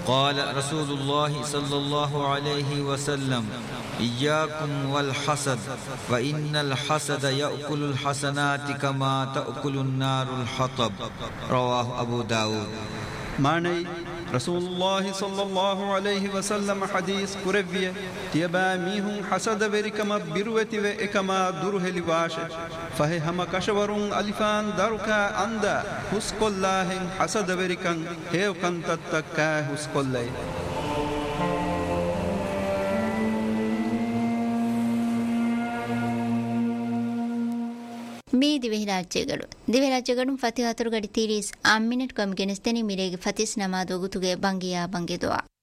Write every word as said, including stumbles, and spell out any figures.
قال رسول الله صلى الله عليه وسلم إياكم والحسد وإن الحسد يأكل الحسنات كما تأكل النار الحطب. رواه أبو داود. معني رسول الله صلى الله عليه وسلم حديث كربية تيبا ميهم حسد بركما بروتي وإكما درهل واشه فهي هم كشورون ألفان داركا أندا حسق الله حسد بركن هيو كنتتكا حسق الله. මේ දිවෙහිරාජ්‍යගඩු දිවෙහිරාජ්‍යගඩු ෆතිහතුරු ගඩි තිරිස් අම්මිනෙට් කම් ගෙනස්තනි මිරේගේ ෆතිස් නමාද ඔගුතුගේ බංගියා බංගේ දොවා